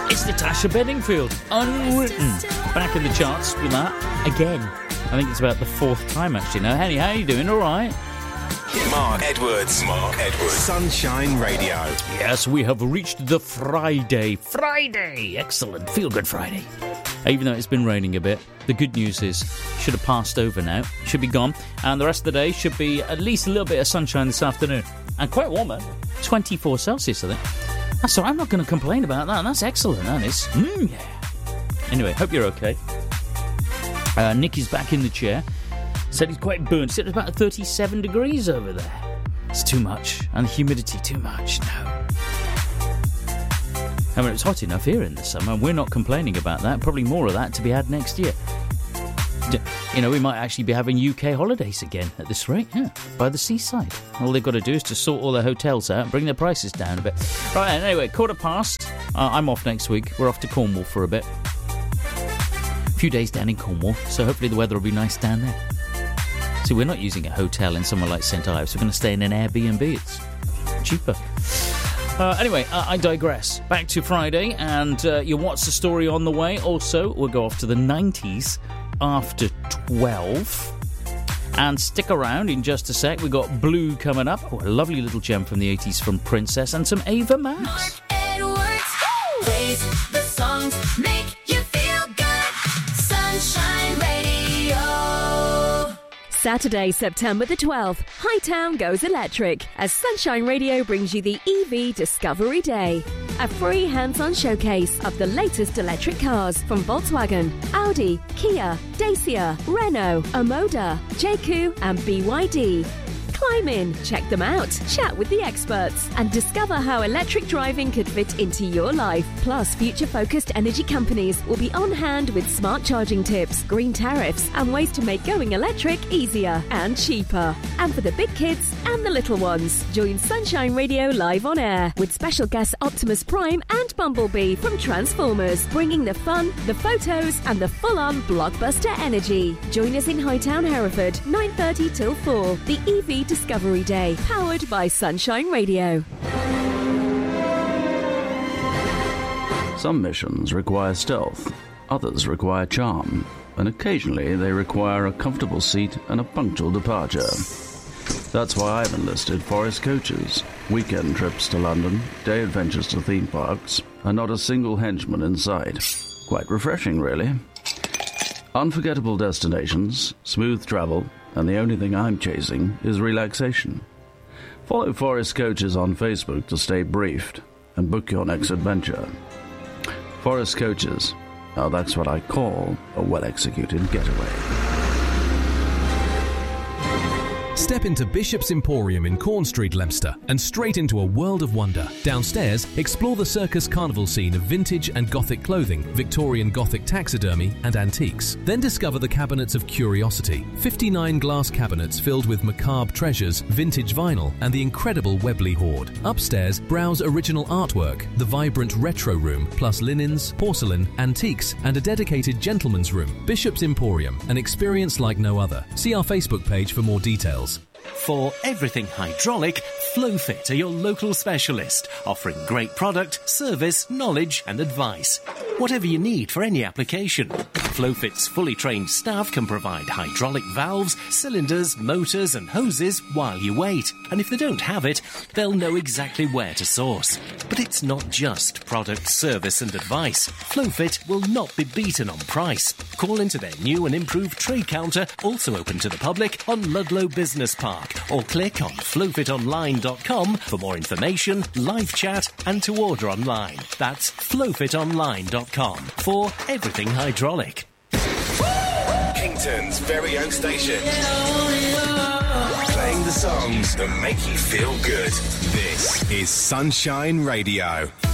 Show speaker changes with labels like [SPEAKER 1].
[SPEAKER 1] It's Natasha Bedingfield, Unwritten. Back in the charts with that again. I think it's about the fourth time actually now. Henny, how are you doing? All right?
[SPEAKER 2] Mark Edwards. Sunshine Radio.
[SPEAKER 1] Yes, we have reached the Friday. Excellent. Feel good Friday. Even though it's been raining a bit, the good news is should have passed over now. Should be gone. And the rest of the day should be at least a little bit of sunshine this afternoon. And quite warmer. 24 Celsius, I think. That's all right. I'm not going to complain about that. That's excellent, that is. Yeah. Anyway, hope you're okay. Nicky's back in the chair. Said he's quite burnt. It's about 37 degrees over there. It's too much. And the humidity too much. No. I mean, it's hot enough here in the summer. We're not complaining about that. Probably more of that to be had next year. You know, we might actually be having UK holidays again at this rate. Yeah, by the seaside. All they've got to do is to sort all their hotels out and bring their prices down a bit. Right, anyway, 1:15. I'm off next week. We're off to Cornwall for a bit. A few days down in Cornwall, so hopefully the weather will be nice down there. See, we're not using a hotel in somewhere like St Ives. We're going to stay in an Airbnb. It's cheaper. Anyway, I digress. Back to Friday, and your What's the Story on the way. Also, we'll go off to the 90s after 12. And stick around in just a sec. We've got Blue coming up. Oh, a lovely little gem from the 80s from Princess, and some Ava Max.
[SPEAKER 3] Mark Edwards plays the songs make you feel good. Sunshine Radio.
[SPEAKER 4] Saturday, September the 12th, Hightown goes electric as Sunshine Radio brings you the EV Discovery Day. A free hands-on showcase of the latest electric cars from Volkswagen, Audi, Kia, Dacia, Renault, Omoda, JQ and BYD. Climb in, check them out, chat with the experts, and discover how electric driving could fit into your life. Plus, future-focused energy companies will be on hand with smart charging tips, green tariffs, and ways to make going electric easier and cheaper. And for the big kids and the little ones, join Sunshine Radio live on air with special guests Optimus Prime and Bumblebee from Transformers, bringing the fun, the photos, and the full-on blockbuster energy. Join us in Hightown, Hereford, 9:30 till 4. The EV Discovery Day, powered by Sunshine Radio.
[SPEAKER 5] Some missions require stealth, others require charm, and occasionally they require a comfortable seat and a punctual departure. That's why I've enlisted Forest Coaches. Weekend trips to London, day adventures to theme parks, and not a single henchman in sight. Quite refreshing, really. Unforgettable destinations, smooth travel, and the only thing I'm chasing is relaxation. Follow Forest Coaches on Facebook to stay briefed and book your next adventure. Forest Coaches. Now that's what I call a well-executed getaway.
[SPEAKER 6] Step into Bishop's Emporium in Corn Street, Leicester, and straight into a world of wonder. Downstairs, explore the circus carnival scene of vintage and Gothic clothing, Victorian Gothic taxidermy, and antiques. Then discover the cabinets of curiosity. 59 glass cabinets filled with macabre treasures, vintage vinyl, and the incredible Webley hoard. Upstairs, browse original artwork, the vibrant retro room, plus linens, porcelain, antiques, and a dedicated gentleman's room. Bishop's Emporium, an experience like no other. See our Facebook page for more details.
[SPEAKER 7] For everything hydraulic, Flowfit are your local specialist, offering great product, service, knowledge and advice. Whatever you need for any application. Flowfit's fully trained staff can provide hydraulic valves, cylinders, motors and hoses while you wait. And if they don't have it, they'll know exactly where to source. But it's not just product, service and advice. Flowfit will not be beaten on price. Call into their new and improved trade counter, also open to the public, on Ludlow Business Park, or click on flowfitonline.com for more information, live chat and to order online. That's flowfitonline.com for everything hydraulic.
[SPEAKER 2] Kington's very own station. Playing the songs that make you feel good. This is Sunshine Radio.